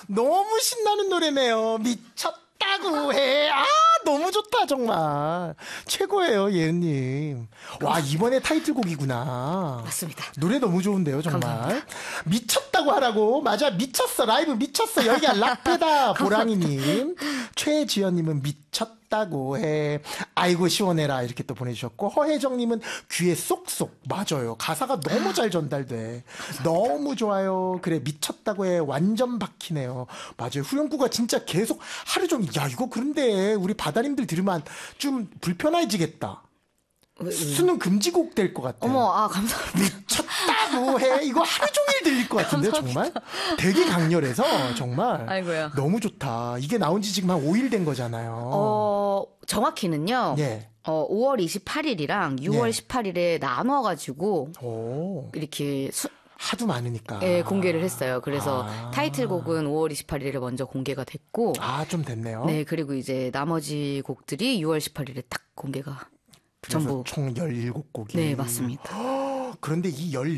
너무 신나는 노래네요. 미쳤다고 해. 아, 너무 좋다, 정말. 최고예요, 예은님. 와, 이번에 타이틀곡이구나. 맞습니다. 노래 너무 좋은데요, 정말. 감사합니다. 미쳤다고 하라고. 맞아, 미쳤어. 라이브 미쳤어. 여기가 락페다, 보랑이님. 최지연님은 미쳤다고 해. 아이고, 시원해라. 이렇게 또 보내주셨고, 허혜정님은 귀에 쏙쏙. 맞아요. 가사가 너무 잘 전달돼. 너무 좋아요. 그래, 미쳤다고 해. 완전 박히네요. 맞아요. 후렴구가 진짜 계속 하루 종일, 야, 이거 그런데 우리 바다님들 들으면 좀 불편해지겠다. 수능 금지곡 될 것 같아요. 어머, 아, 감사합니다. 미쳤다고 해. 이거 하루 종일 들릴 것 같은데, 정말? 되게 강렬해서, 정말. 아이고야. 너무 좋다. 이게 나온 지 지금 한 5일 된 거잖아요. 정확히는요. 예. 5월 28일이랑 6월 네. 18일에 나눠가지고, 오. 이렇게 하도 많으니까. 예, 공개를 했어요. 그래서 타이틀곡은 5월 28일에 먼저 공개가 됐고, 아, 좀 됐네요. 네, 그리고 이제 나머지 곡들이 6월 18일에 딱 공개가 그래서 전부. 총 17곡이. 네, 맞습니다. 그런데 이